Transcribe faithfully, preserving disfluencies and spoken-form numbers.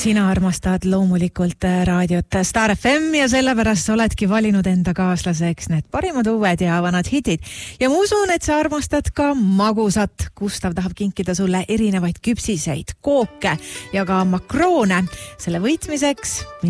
Sina armastad loomulikult raadiot Star F M ja sellepärast oledki valinud enda kaaslaseks need parimad uued ja vanad hitid. Ja ma usun, et sa armastad ka magusat. Gustav tahab kinkida sulle erinevaid küpsiseid, kooke ja ka makroone. Selle võitmiseks